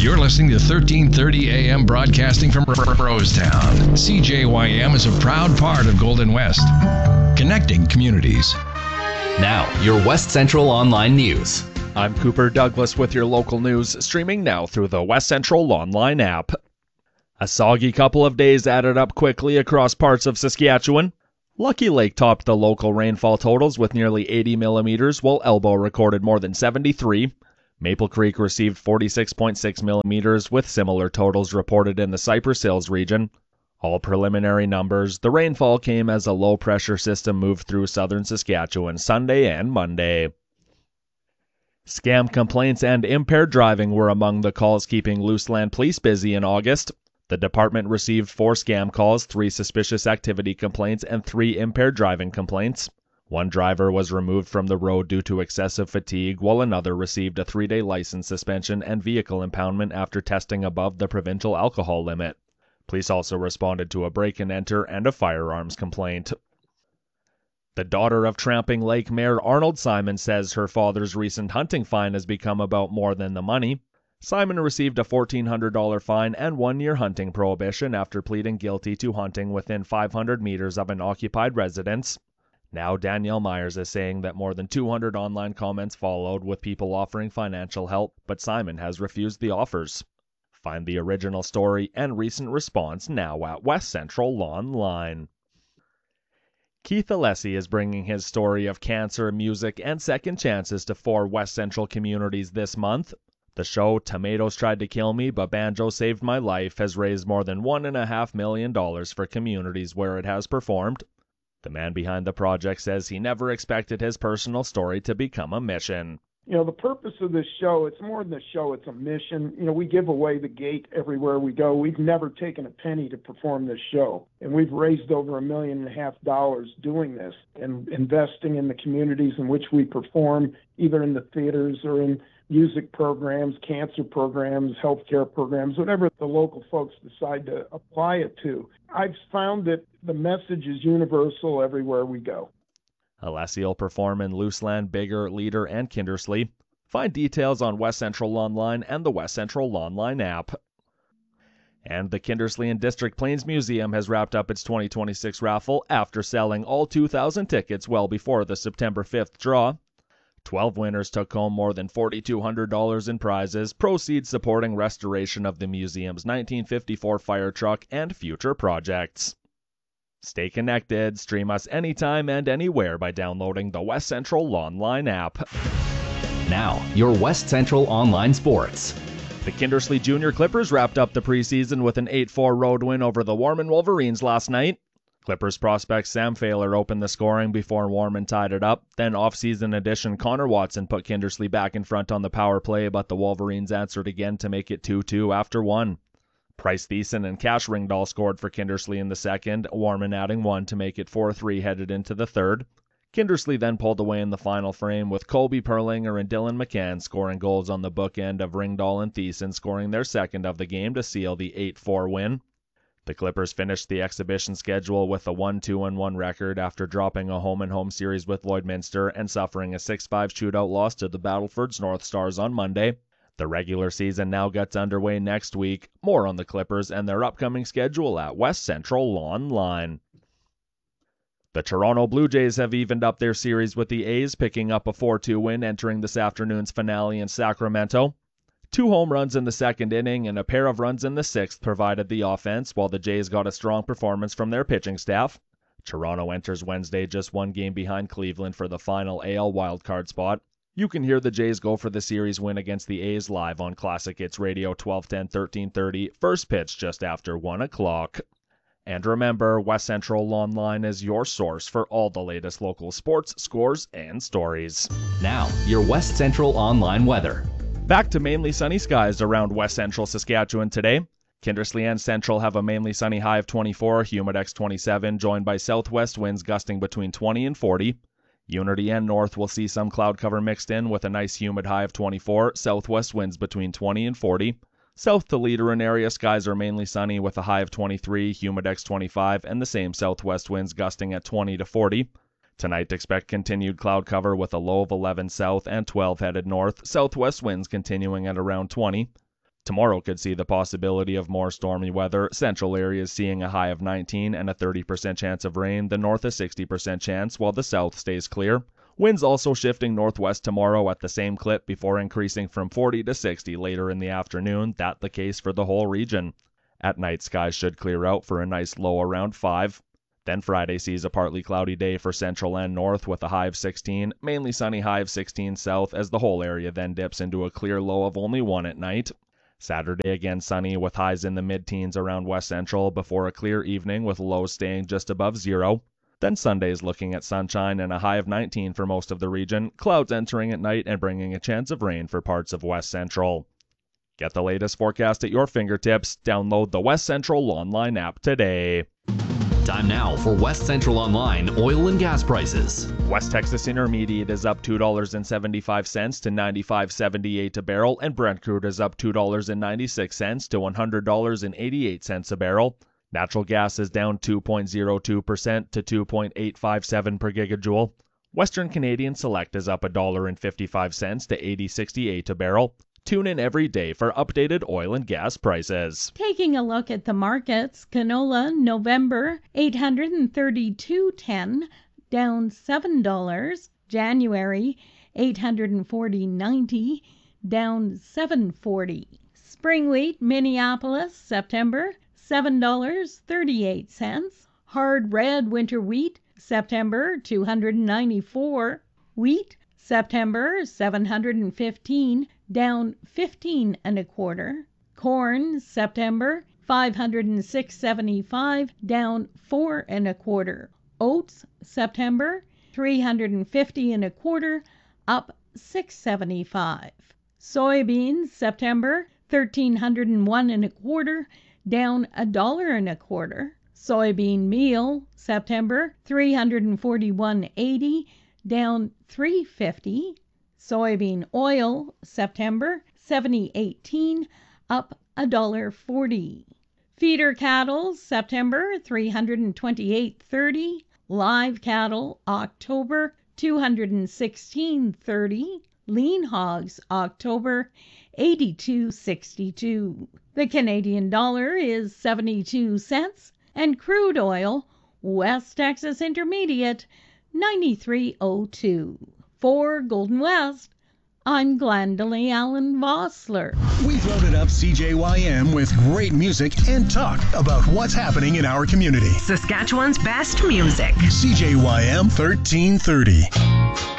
You're listening to 1330 AM broadcasting from Rosetown. CJYM is a proud part of Golden West, connecting communities. Now, your West Central Online News. I'm Cooper Douglas with your local news, streaming now through the West Central Online app. A soggy couple of days added up quickly across parts of Saskatchewan. Lucky Lake topped the local rainfall totals with nearly 80 millimeters, while Elbow recorded more than 73. Maple Creek received 46.6 millimeters, with similar totals reported in the Cypress Hills region. All preliminary numbers, the rainfall came as a low-pressure system moved through southern Saskatchewan Sunday and Monday. Scam complaints and impaired driving were among the calls keeping Luseland Police busy in August. The department received 4 scam calls, 3 suspicious activity complaints, and 3 impaired driving complaints. One driver was removed from the road due to excessive fatigue, while another received a 3-day license suspension and vehicle impoundment after testing above the provincial alcohol limit. Police also responded to a break-and-enter and a firearms complaint. The daughter of Tramping Lake Mayor Arnold Simon says her father's recent hunting fine has become about more than the money. Simon received a $1,400 fine and 1-year hunting prohibition after pleading guilty to hunting within 500 meters of an occupied residence. Now Danielle Myers is saying that more than 200 online comments followed with people offering financial help, but Simon has refused the offers. Find the original story and recent response now at West Central Online. Keith Alessi is bringing his story of cancer, music, and second chances to 4 West Central communities this month. The show, Tomatoes Tried to Kill Me, but Banjo Saved My Life, has raised more than $1.5 million for communities where it has performed. The man behind the project says he never expected his personal story to become a mission. You know, the purpose of this show, it's more than a show, it's a mission. You know, we give away the gate everywhere we go. We've never taken a penny to perform this show. And we've raised over $1.5 million doing this and investing in the communities in which we perform, either in the theaters or in music programs, cancer programs, healthcare programs, whatever the local folks decide to apply it to. I've found that the message is universal everywhere we go. Alessi will perform in Luseland, Bigger, Leader, and Kindersley. Find details on West Central Online and the West Central Online app. And the Kindersley and District Plains Museum has wrapped up its 2026 raffle after selling all 2,000 tickets well before the September 5th draw. 12 winners took home more than $4,200 in prizes, proceeds supporting restoration of the museum's 1954 fire truck and future projects. Stay connected, stream us anytime and anywhere by downloading the West Central Online app. Now, your West Central Online Sports. The Kindersley Junior Clippers wrapped up the preseason with an 8-4 road win over the Warman Wolverines last night. Clippers prospect Sam Failer opened the scoring before Warman tied it up. Then off-season addition Connor Watson put Kindersley back in front on the power play, but the Wolverines answered again to make it 2-2 after 1. Price Thiessen and Cash Ringdahl scored for Kindersley in the second, Warman adding 1 to make it 4-3 headed into the third. Kindersley then pulled away in the final frame with Colby Perlinger and Dylan McCann scoring goals on the bookend of Ringdahl and Thiessen scoring their second of the game to seal the 8-4 win. The Clippers finished the exhibition schedule with a 1-2-1 record after dropping a home-and-home series with Lloydminster and suffering a 6-5 shootout loss to the Battlefords North Stars on Monday. The regular season now gets underway next week. More on the Clippers and their upcoming schedule at West Central Online. The Toronto Blue Jays have evened up their series with the A's, picking up a 4-2 win entering this afternoon's finale in Sacramento. 2 home runs in the second inning and a pair of runs in the sixth provided the offense, while the Jays got a strong performance from their pitching staff. Toronto enters Wednesday just 1 game behind Cleveland for the final AL wildcard spot. You can hear the Jays go for the series win against the A's live on Classic Hits Radio 1210 1330, first pitch just after 1 o'clock. And remember, West Central Online is your source for all the latest local sports, scores, and stories. Now, your West Central Online weather. Back to mainly sunny skies around West Central Saskatchewan today. Kindersley and Central have a mainly sunny high of 24, Humidex 27, joined by southwest winds gusting between 20 and 40. Unity and North will see some cloud cover mixed in with a nice humid high of 24, southwest winds between 20 and 40. South to Leader and area skies are mainly sunny with a high of 23, Humidex 25, and the same southwest winds gusting at 20 to 40. Tonight, expect continued cloud cover with a low of 11 south and 12 headed north, southwest winds continuing at around 20. Tomorrow could see the possibility of more stormy weather. Central areas seeing a high of 19 and a 30% chance of rain. The north a 60% chance, while the south stays clear. Winds also shifting northwest tomorrow at the same clip before increasing from 40 to 60 later in the afternoon. That the case for the whole region. At night, skies should clear out for a nice low around 5. Then Friday sees a partly cloudy day for central and north with a high of 16, mainly sunny high of 16 south as the whole area then dips into a clear low of only 1 at night. Saturday again sunny with highs in the mid-teens around west central before a clear evening with lows staying just above 0. Then Sunday is looking at sunshine and a high of 19 for most of the region, clouds entering at night and bringing a chance of rain for parts of west central. Get the latest forecast at your fingertips. Download the West Central Online app today. Time now for West Central Online oil and gas prices. West Texas Intermediate is up $2.75 to $95.78 a barrel, and Brent crude is up $2.96 to $100.88 a barrel. Natural gas is down 2.02% to 2.857 per gigajoule. Western Canadian Select is up $1.55 to $80.68 a barrel. Tune in every day for updated oil and gas prices. Taking a look at the markets, canola November $832.10, down $7. January $840.90, down $7.40. Spring wheat Minneapolis September $7.38. Hard red winter wheat September $294. Wheat September $715, down 15 1/4. Corn September $506.75, down 4 1/4. Oats September $350 1/4, up $6.75. Soybeans September $1,301 1/4, down $1 1/4. Soybean meal September $341.80, down $3.50. Soybean oil September $70.18, up $1.40. Feeder cattle September $328.30. Live cattle October $216.30. Lean hogs October $82.62. The Canadian dollar is 72 cents, and crude oil West Texas Intermediate 93.02. For Golden West, I'm Glendalee Allen Vossler. We've loaded up CJYM with great music and talk about what's happening in our community. Saskatchewan's best music. CJYM 1330.